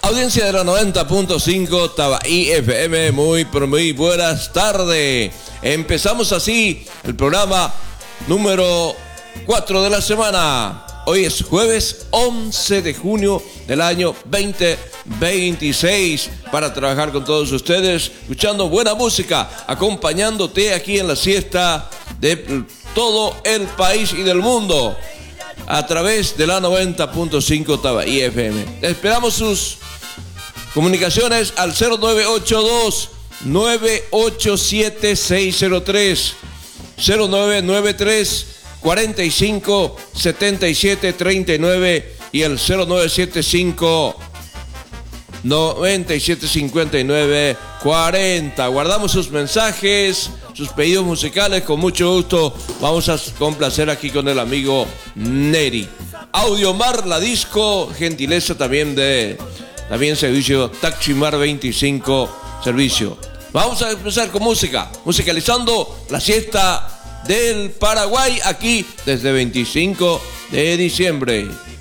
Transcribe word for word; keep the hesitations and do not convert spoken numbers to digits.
Audiencia de la noventa punto cinco Tabaí F M, muy pero muy buenas tardes. Empezamos así el programa número cuatro de la semana. Hoy es jueves once de junio del año veinte veintiséis para trabajar con todos ustedes, escuchando buena música, acompañándote aquí en la siesta de todo el país y del mundo a través de la noventa punto cinco Tabaí F M. Esperamos sus comunicaciones al cero nueve ocho dos, nueve ocho siete, seis cero tres, cero nueve nueve tres, cuarenta y cinco, setenta y siete, treinta y nueve y el cero nueve siete cinco, noventa y siete, cincuenta y nueve, cuarenta. Guardamos sus mensajes, sus pedidos musicales, con mucho gusto vamos a complacer aquí con el amigo Neri. Audiomar La Disco, gentileza también de también servicio Taximar veinticinco servicio. Vamos a empezar con música, musicalizando la siesta del Paraguay aquí desde veinticinco de diciembre.